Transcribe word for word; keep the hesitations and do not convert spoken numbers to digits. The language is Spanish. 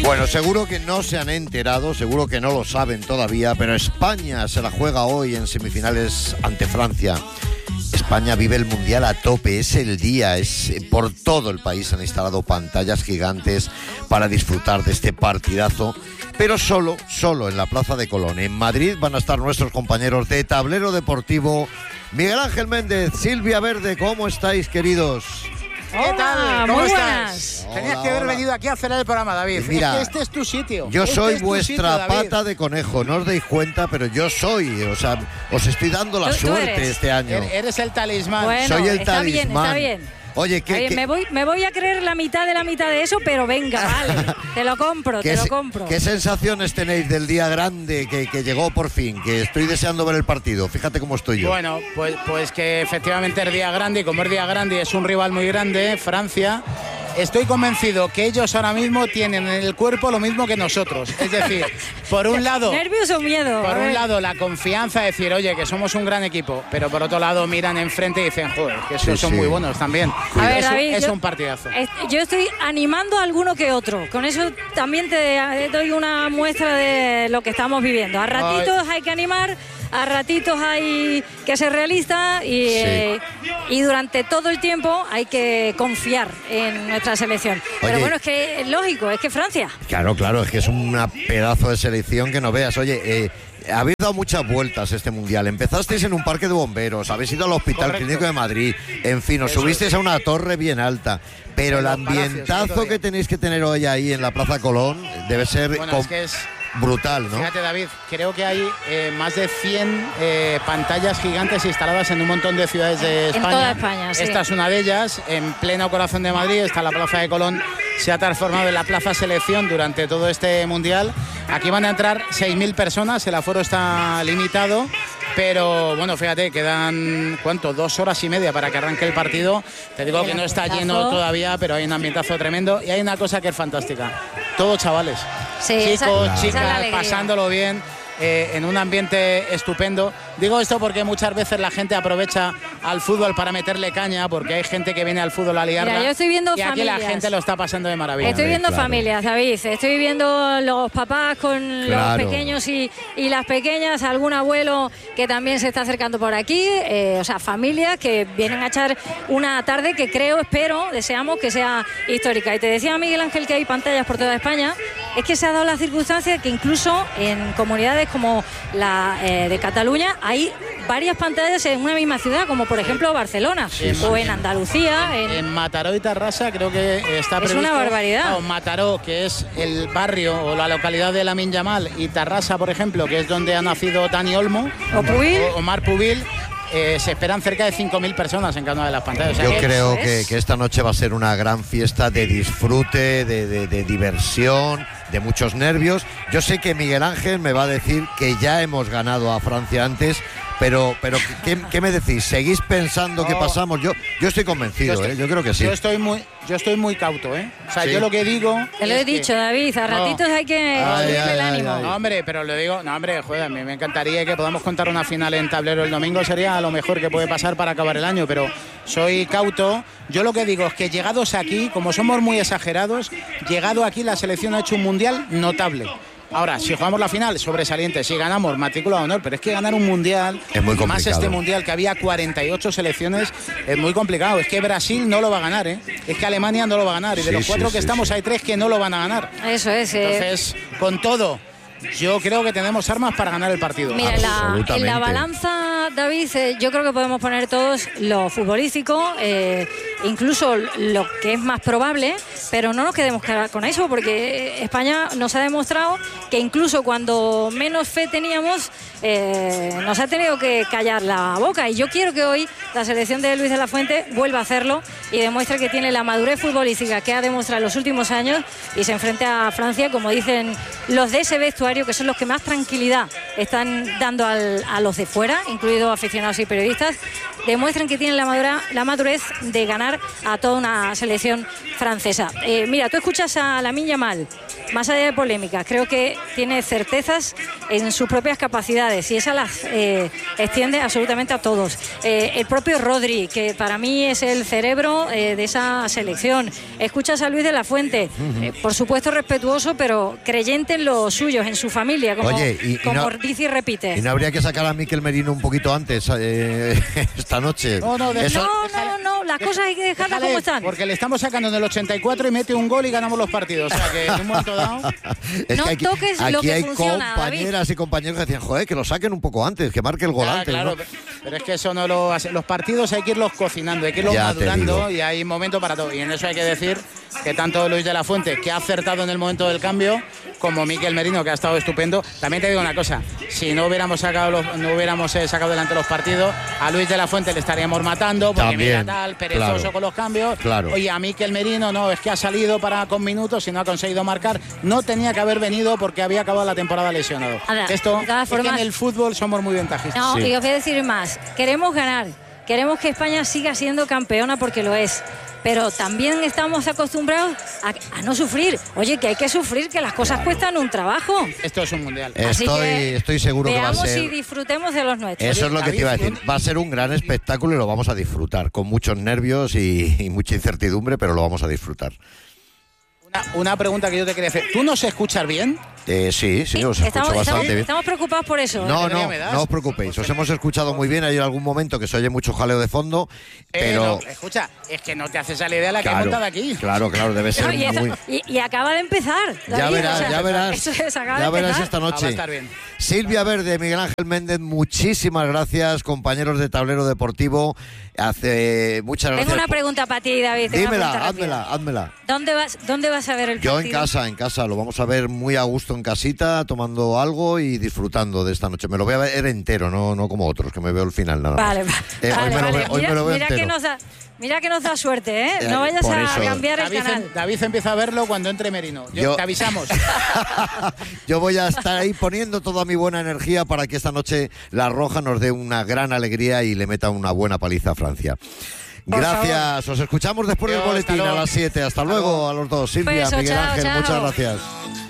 Bueno, seguro que no se han enterado, seguro que no lo saben todavía, pero España se la juega hoy en semifinales ante Francia. España vive el Mundial a tope, es el día, es por todo el país han instalado pantallas gigantes para disfrutar de este partidazo, pero solo, solo en la Plaza de Colón. En Madrid van a estar nuestros compañeros de Tablero Deportivo, Miguel Ángel Méndez, Silvia Verde. ¿Cómo estáis, queridos? ¿Qué tal? ¿Cómo estás? Hola, Tenías que haber hola. venido aquí a hacer el programa, David. Mira, es que este es tu sitio. Yo Este soy es tu vuestra sitio, pata de conejo, no os dais cuenta, pero yo soy, o sea, os estoy dando la Tú- tú suerte eres. este año. David. Eres el talismán. Bueno, Soy el está bien, talismán. está bien. Oye, Está ¿qué, bien, qué- me, voy, me voy a creer la mitad de la mitad de eso, pero venga, vale. Te lo compro, qué te lo se- compro. qué sensaciones tenéis del día grande que, que llegó por fin? Que estoy deseando ver el partido. Fíjate cómo estoy yo. Bueno, pues, pues que efectivamente es día grande y como es día grande y es un rival muy grande, Francia. Estoy convencido que ellos ahora mismo tienen en el cuerpo lo mismo que nosotros. Es decir, por un lado, ¿Nervios o miedo? por A un ver. lado la confianza de decir, oye, que somos un gran equipo, pero por otro lado miran enfrente y dicen, joder, que esos Sí, son sí. muy buenos también. A ver, es un- David, es yo- un partidazo. Es- Yo estoy animando a alguno que otro. Con eso también te eh, doy una muestra de lo que estamos viviendo. A ratitos hay que animar, a ratitos hay que ser realista y, Sí. eh, y durante todo el tiempo hay que confiar en nuestra selección. Pero Oye. bueno, es que es lógico, es que Francia. Claro, claro, es que es un pedazo de selección que no veas. Oye, eh, habéis dado muchas vueltas este Mundial. Empezasteis en un parque de bomberos, habéis ido al Hospital Correcto. Clínico de Madrid, en fin, os Eso subisteis a una torre bien alta. Pero En el los palacios, ambientazo otro día. que tenéis que tener hoy ahí en la Plaza Colón debe ser Bueno, com- es que es... brutal, ¿no? Fíjate, David, creo que hay eh, más de cien eh, pantallas gigantes instaladas en un montón de ciudades de En España. toda España, sí. Esta es una de ellas, en pleno corazón de Madrid, está la Plaza de Colón, se ha transformado en la Plaza Selección durante todo este Mundial. Aquí van a entrar seis mil personas, el aforo está limitado, pero bueno, fíjate, quedan, ¿cuánto? Dos horas y media para que arranque el partido. Te digo El que no está ambientazo. lleno todavía, pero hay un ambientazo tremendo y hay una cosa que es fantástica. Todos chavales. Sí, esa- Chicos, esa es la chicas, alegría. pasándolo bien, eh, en un ambiente estupendo. Digo esto porque muchas veces la gente aprovecha al fútbol para meterle caña, porque hay gente que viene al fútbol a liarla. Mira, yo estoy viendo y aquí la familias. gente lo está pasando de maravilla. Estoy viendo claro. familias, David. Estoy viendo los papás con Claro. los pequeños y, y las pequeñas, algún abuelo que también se está acercando por aquí. eh, o sea, familias que vienen a echar una tarde que creo, espero, deseamos que sea histórica. Y te decía Miguel Ángel que hay pantallas por toda España. Es que se ha dado la circunstancia que incluso en comunidades como la eh, de Cataluña hay varias pantallas en una misma ciudad, como por ejemplo Barcelona o en Andalucía. En, En Mataró y Tarrasa creo que está Es previsto... una barbaridad. No, Mataró, que es el barrio o la localidad de Lamine Yamal, y Tarrasa, por ejemplo, que es donde ha nacido Dani Olmo, O Pubil. o Omar Pubil, eh, se esperan cerca de cinco mil personas en cada una de las pantallas. O sea Yo que- creo eso que, es. que esta noche va a ser una gran fiesta de disfrute, de, de- de diversión, de muchos nervios. Yo sé que Miguel Ángel me va a decir que ya hemos ganado a Francia antes, pero, pero ¿qué, qué me decís? ¿Seguís pensando que No. pasamos? Yo, yo estoy convencido, Yo estoy- ¿eh? Yo creo que sí. Yo estoy muy, yo estoy muy cauto, ¿eh? O sea, Sí. yo lo que digo. Te lo es he que- dicho, David, a No. ratitos hay que Ay, subirle ay, el ay, ánimo. ay. No, hombre, pero le digo, no, hombre, joder, a mí me encantaría que podamos contar una final en tablero el domingo, sería lo mejor que puede pasar para acabar el año, pero soy cauto. Yo lo que digo es que llegados aquí, como somos muy exagerados, llegado aquí la selección ha hecho un mundial notable. Ahora, si jugamos la final, sobresaliente, si ganamos, matrícula de honor, pero es que ganar un mundial, Es muy y más complicado. este mundial que había cuarenta y ocho selecciones, es muy complicado. Es que Brasil no lo va a ganar, ¿eh? Es que Alemania no lo va a ganar, y de Sí, los cuatro sí, que sí, estamos sí. hay tres que no lo van a ganar. Eso es. eh, Entonces, con todo, yo creo que tenemos armas para ganar el partido. Mira, en la, en Absolutamente. la balanza, David, eh, yo creo que podemos poner todos lo futbolístico, eh, incluso lo que es más probable, pero no nos quedemos ca- con eso, porque España nos ha demostrado que incluso cuando menos fe teníamos, eh, nos ha tenido que callar la boca. Y yo quiero que hoy la selección de Luis de la Fuente vuelva a hacerlo y demuestre que tiene la madurez futbolística que ha demostrado en los últimos años y se enfrente a Francia, como dicen los de ese vestuario, que son los que más tranquilidad están dando al- a los de fuera, incluidos aficionados y periodistas, demuestren que tienen la, madura, la madurez de ganar a toda una selección francesa. Eh, mira, tú escuchas a Lamine Yamal, más allá de polémicas, creo que tiene certezas en sus propias capacidades y esas las eh, extiende absolutamente a todos. Eh, el propio Rodri, que para mí es el cerebro eh, de esa selección. Escuchas a Luis de la Fuente, uh-huh. eh, por supuesto respetuoso, pero creyente en los suyos, en su familia, como, Oye, y, como y no, dice y repite. ¿Y no habría que sacar a Mikel Merino un poquito antes eh, esta noche? No, no, de, Eso, no, déjale, no, no, las cosas hay que dejarlas déjale, como están. Porque le estamos sacando en el ochenta y cuatro y mete un gol y ganamos los partidos. O sea que en un momento dado... es no que aquí, toques aquí lo que hay funciona, compañeras David. y compañeros que decían, joder, que lo saquen un poco antes, que marque el gol Ah, antes. claro, ¿no? Pero es que eso no lo hace. Los partidos hay que irlos cocinando, hay que irlos Ya te madurando digo. y hay momento para todo. Y en eso hay que decir que tanto Luis de la Fuente, que ha acertado en el momento del cambio, como Mikel Merino, que ha estado estupendo. También te digo una cosa, si no hubiéramos sacado los, no hubiéramos eh, sacado delante los partidos, a Luis de la Fuente le estaríamos matando, porque También, mira tal, perezoso claro, con los cambios. claro. Oye, a Mikel Merino no, es que ha salido para con minutos y no ha conseguido marcar. No tenía que haber venido porque había acabado la temporada lesionado. Ahora, Esto de todas es que formas- en el fútbol somos muy ventajistas. No, Sí. y os voy a decir más. Queremos ganar. Queremos que España siga siendo campeona porque lo es. Pero también estamos acostumbrados a, a no sufrir. Oye, que hay que sufrir, que las cosas cuestan un trabajo. Esto es un mundial. Así Estoy, que estoy seguro que va a veamos ser... y disfrutemos de los nuestros. Eso es lo que te iba a decir. Va a ser un gran espectáculo y lo vamos a disfrutar, con muchos nervios y, y mucha incertidumbre, pero lo vamos a disfrutar. Una, una pregunta que yo te quería hacer. ¿Tú nos escuchas bien? Eh, sí, sí, os escucho estamos, bastante estamos, bien. estamos preocupados por eso. No, ¿Qué no, me das? no os preocupéis. Os hemos escuchado muy bien. Hay algún momento que se oye mucho jaleo de fondo, pero... Eh, no, escucha, es que no te haces a la idea la que he claro, montado aquí. claro, claro, debe ser No, y, eso- muy... y- y acaba de empezar. Ya David, verás, o sea, ya verás. eso es, acaba Ya de verás empezar. esta Ah, va a noche. estar bien. Silvia Verde, Miguel Ángel Méndez, muchísimas gracias, compañeros de Tablero Deportivo. Hace muchas gracias. Tengo una por- pregunta para ti, David. tengo una Dímela, pregunta rápida. házmela, házmela. ¿Dónde vas, ¿Dónde vas a ver el Yo en partido? casa, en casa, lo vamos a ver muy a gusto en casita, tomando algo y disfrutando de esta noche. Me lo voy a ver entero, no, no como otros, que me veo el final nada más. Vale, va- Eh, hoy vale, me lo vale. veo- hoy mira, me lo veo mira que entero. nos da, mira que nos da suerte, ¿eh? Eh, No vayas por a eso. cambiar el David, canal. David empieza a verlo cuando entre Merino. Yo- Yo- Te avisamos. Yo voy a estar ahí poniendo toda mi buena energía para que esta noche la Roja nos dé una gran alegría y le meta una buena paliza a Francia. Por Gracias, os escuchamos después del Adiós, hasta boletín a luego. las siete. Hasta luego a los dos. Silvia, Beso, Miguel chao, Ángel, chao. muchas gracias.